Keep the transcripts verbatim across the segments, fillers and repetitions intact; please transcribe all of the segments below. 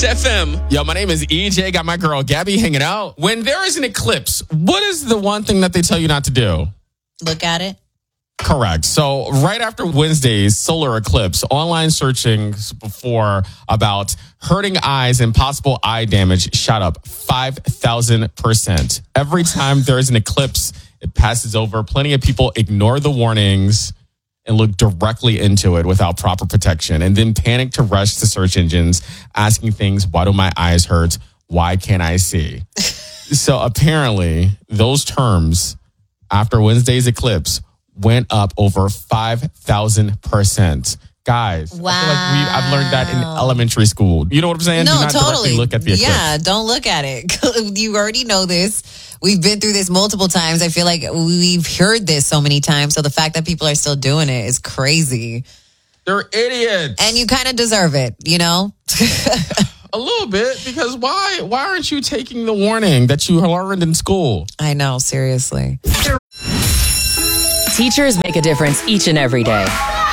F M. Yo, my name is E J. Got my girl Gabby hanging out. When there is an eclipse, what is the one thing that they tell you not to do? Look at it. Correct. So right after Wednesday's solar eclipse, online searching before about hurting eyes and possible eye damage shot up five thousand percent. Every time there is an eclipse, it passes over. Plenty of people ignore the warnings and look directly into it without proper protection, and then panic to rush to search engines, asking things, why do my eyes hurt? Why can't I see? So apparently, those terms after Wednesday's eclipse went up over five thousand percent. Guys, wow. I feel like we, I've learned that in elementary school. You know what I'm saying? No, Do not totally. directly look at the eclipse. Yeah, don't look at it. You already know this. We've been through this multiple times. I feel like we've heard this so many times. So the fact that people are still doing it is crazy. They're idiots. And you kind of deserve it, you know? A little bit, because why, why aren't you taking the warning that you learned in school? I know, seriously. Teachers make a difference each and every day.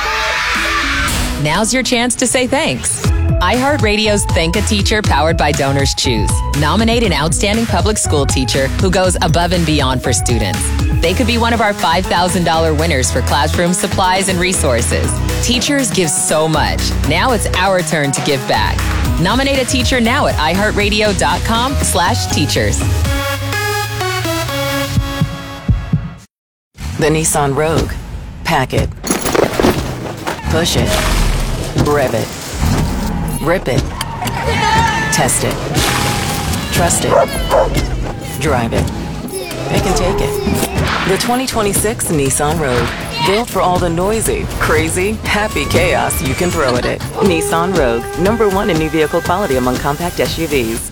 Now's your chance to say thanks. iHeartRadio's Thank a Teacher, powered by Donors Choose. Nominate an outstanding public school teacher who goes above and beyond for students. They could be one of our five thousand dollars winners for classroom supplies and resources. Teachers give so much. Now it's our turn to give back. Nominate a teacher now at iHeartRadio.com slash teachers. The Nissan Rogue. Pack it. Push it. Rev it. Rip it. Test it. Trust it. Drive it. Pick and take it. The twenty twenty-six Nissan Rogue. Built for all the noisy, crazy, happy chaos you can throw at it. Nissan Rogue. Number one in new vehicle quality among compact S U Vs.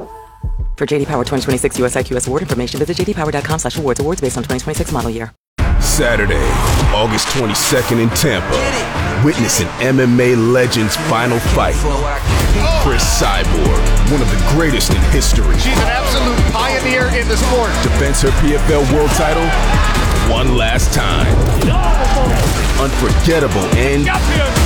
For J D Power twenty twenty-six U S I Q S award information, visit jdpower.com slash awards. Awards based on twenty twenty-six model year. Saturday, August twenty-second in Tampa. Witness an M M A legend's final fight. Chris Cyborg, one of the greatest in history. She's an absolute pioneer in the sport. Defends her P F L world title one last time. Unforgettable end to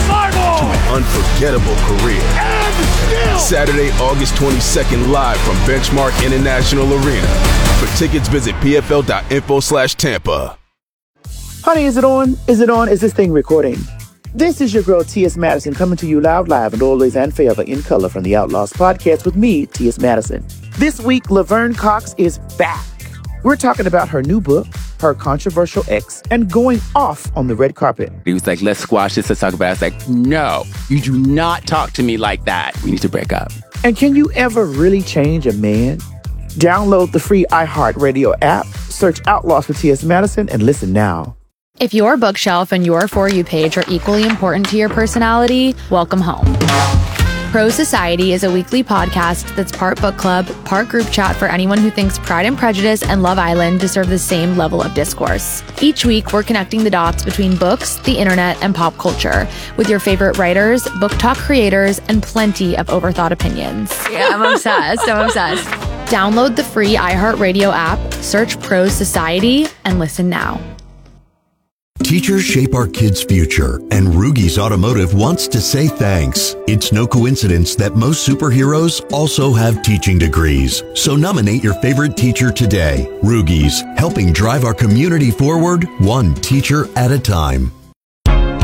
an unforgettable career. Saturday, August twenty-second, live from Benchmark International Arena. For tickets, visit pfl.info slash Tampa. Honey, is it on? Is it on? Is this thing recording? This is your girl, T S. Madison, coming to you loud, live, and always and forever in color from the Outlaws podcast with me, T S. Madison. This week, Laverne Cox is back. We're talking about her new book, her controversial ex, and going off on the red carpet. He was like, let's squash this, let's talk about it. I was like, no, you do not talk to me like that. We need to break up. And can you ever really change a man? Download the free iHeartRadio app, search Outlaws for T S. Madison, and listen now. If your bookshelf and your For You page are equally important to your personality, welcome home. Pro Society is a weekly podcast that's part book club, part group chat for anyone who thinks Pride and Prejudice and Love Island deserve the same level of discourse. Each week, we're connecting the dots between books, the internet, and pop culture with your favorite writers, book talk creators, and plenty of overthought opinions. Yeah, I'm obsessed. I'm obsessed. Download the free iHeartRadio app, search Pro Society, and listen now. Teachers shape our kids' future, and Rugies Automotive wants to say thanks. It's no coincidence that most superheroes also have teaching degrees. So nominate your favorite teacher today. Rugies, helping drive our community forward one teacher at a time.